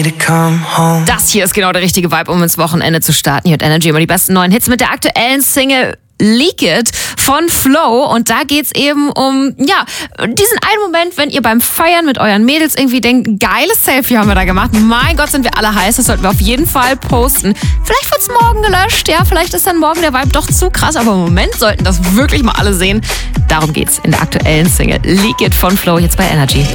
Das hier ist genau der richtige Vibe, um ins Wochenende zu starten. Hier hat Energy immer die besten neuen Hits mit der aktuellen Single Leak It von Flo. Und da geht's eben um, diesen einen Moment, wenn ihr beim Feiern mit euren Mädels irgendwie denkt, geiles Selfie haben wir da gemacht. Mein Gott, sind wir alle heiß. Das sollten wir auf jeden Fall posten. Vielleicht wird's morgen gelöscht, ja. Vielleicht ist dann morgen der Vibe doch zu krass. Aber im Moment sollten das wirklich mal alle sehen. Darum geht's in der aktuellen Single Leak It von Flo jetzt bei Energy.